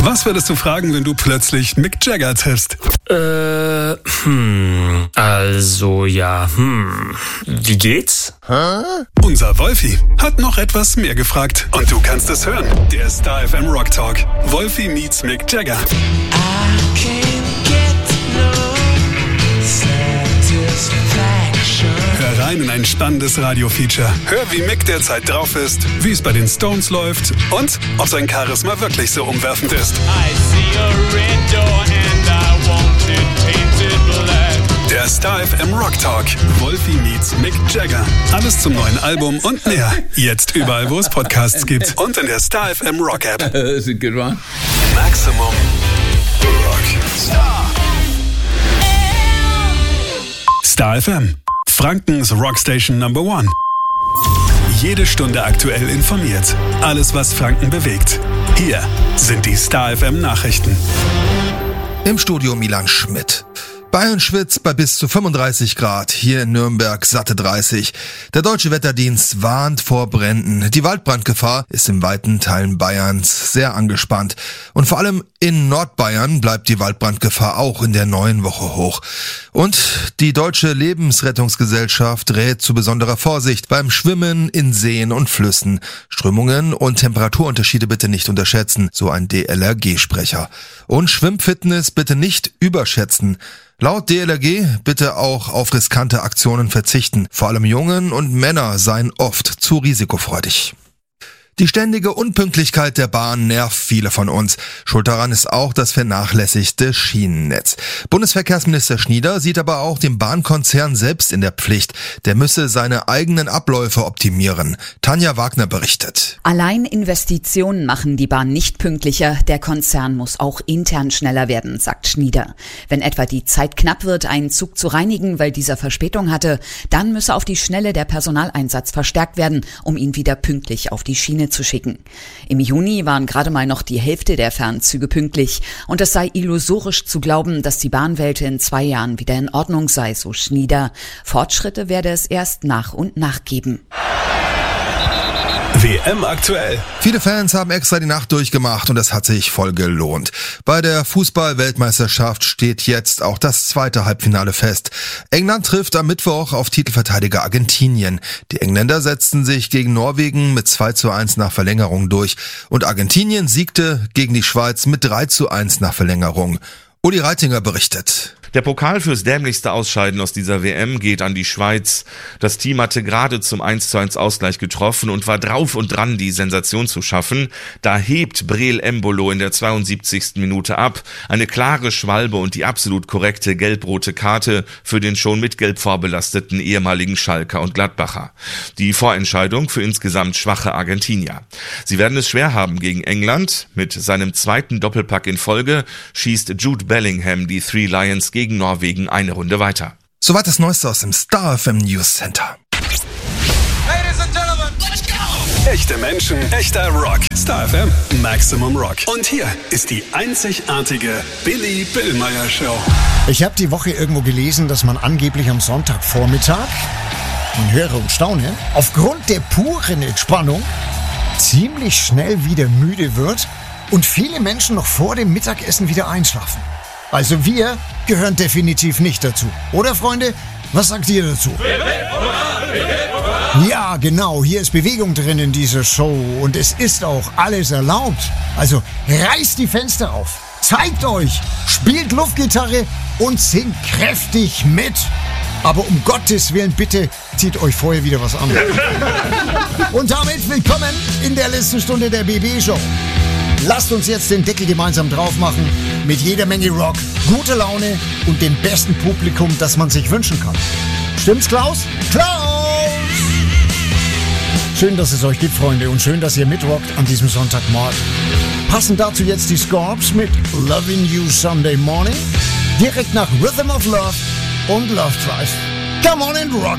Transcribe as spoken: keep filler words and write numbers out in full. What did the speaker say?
Was würdest du fragen, wenn du plötzlich Mick Jagger triffst? Äh, hm, also ja, hm, wie geht's? Hä? Unser Wolfi hat noch etwas mehr gefragt. Und du kannst es hören. Der Star F M Rock Talk. Wolfi meets Mick Jagger. I can't get no satisfaction. Hör rein in ein spannendes Radio-Feature. Hör, wie Mick derzeit drauf ist, wie es bei den Stones läuft und ob sein Charisma wirklich so umwerfend ist. I see a red door and I want it painted black. Der Star F M Rock Talk. Wolfi meets Mick Jagger. Alles zum neuen Album und mehr. Jetzt überall, wo es Podcasts gibt. Und in der Star F M Rock App. That's a good one. Maximum Rock. Star. Star F M. Frankens Rockstation Number One. Jede Stunde aktuell informiert. Alles, was Franken bewegt. Hier sind die Star F M Nachrichten. Im Studio Milan Schmidt. Bayern schwitzt bei bis zu fünfunddreißig Grad, hier in Nürnberg satte dreißig. Der Deutsche Wetterdienst warnt vor Bränden. Die Waldbrandgefahr ist in weiten Teilen Bayerns sehr angespannt. Und vor allem in Nordbayern bleibt die Waldbrandgefahr auch in der neuen Woche hoch. Und die Deutsche Lebensrettungsgesellschaft rät zu besonderer Vorsicht beim Schwimmen in Seen und Flüssen. Strömungen und Temperaturunterschiede bitte nicht unterschätzen, so ein D L R G-Sprecher. Und Schwimmfitness bitte nicht überschätzen. Laut D L R G bitte auch auf riskante Aktionen verzichten. Vor allem Jungen und Männer seien oft zu risikofreudig. Die ständige Unpünktlichkeit der Bahn nervt viele von uns. Schuld daran ist auch das vernachlässigte Schienennetz. Bundesverkehrsminister Schnieder sieht aber auch den Bahnkonzern selbst in der Pflicht. Der müsse seine eigenen Abläufe optimieren. Tanja Wagner berichtet. Allein Investitionen machen die Bahn nicht pünktlicher. Der Konzern muss auch intern schneller werden, sagt Schnieder. Wenn etwa die Zeit knapp wird, einen Zug zu reinigen, weil dieser Verspätung hatte, dann müsse auf die Schnelle der Personaleinsatz verstärkt werden, um ihn wieder pünktlich auf die Schiene zu schicken. Im Juni waren gerade mal noch die Hälfte der Fernzüge pünktlich und es sei illusorisch zu glauben, dass die Bahnwelt in zwei Jahren wieder in Ordnung sei, so Schnieder. Fortschritte werde es erst nach und nach geben. W M aktuell. Viele Fans haben extra die Nacht durchgemacht und es hat sich voll gelohnt. Bei der Fußball-Weltmeisterschaft steht jetzt auch das zweite Halbfinale fest. England trifft am Mittwoch auf Titelverteidiger Argentinien. Die Engländer setzten sich gegen Norwegen mit zwei zu eins nach Verlängerung durch und Argentinien siegte gegen die Schweiz mit drei zu eins nach Verlängerung. Uli Reitinger berichtet. Der Pokal fürs dämlichste Ausscheiden aus dieser W M geht an die Schweiz. Das Team hatte gerade zum eins zu eins Ausgleich getroffen und war drauf und dran, die Sensation zu schaffen. Da hebt Breel Embolo in der zweiundsiebzigsten Minute ab. Eine klare Schwalbe und die absolut korrekte gelb-rote Karte für den schon mit Gelb vorbelasteten ehemaligen Schalker und Gladbacher. Die Vorentscheidung für insgesamt schwache Argentinier. Sie werden es schwer haben gegen England. Mit seinem zweiten Doppelpack in Folge schießt Jude Bellingham die Three Lions gegen gegen Norwegen eine Runde weiter. Soweit das Neueste aus dem Star F M News Center. Ladies and Gentlemen, let's go! Echte Menschen, echter Rock. Star F M, Maximum Rock. Und hier ist die einzigartige Billy Billmeyer Show. Ich habe die Woche irgendwo gelesen, dass man angeblich am Sonntagvormittag, man höre und staune, aufgrund der puren Entspannung ziemlich schnell wieder müde wird und viele Menschen noch vor dem Mittagessen wieder einschlafen. Also wir gehören definitiv nicht dazu. Oder, Freunde? Was sagt ihr dazu? Ja, genau. Hier ist Bewegung drin in dieser Show. Und es ist auch alles erlaubt. Also reißt die Fenster auf. Zeigt euch. Spielt Luftgitarre und singt kräftig mit. Aber um Gottes Willen, bitte zieht euch vorher wieder was an. Und damit willkommen in der letzten Stunde der B B-Show. Lasst uns jetzt den Deckel gemeinsam drauf machen, mit jeder Menge Rock, guter Laune und dem besten Publikum, das man sich wünschen kann. Stimmt's, Klaus? Klaus! Schön, dass es euch gibt, Freunde, und schön, dass ihr mitrockt an diesem Sonntagmorgen. Passend dazu jetzt die Scorps mit Loving You Sunday Morning, direkt nach Rhythm of Love und Love Drive. Come on and rock!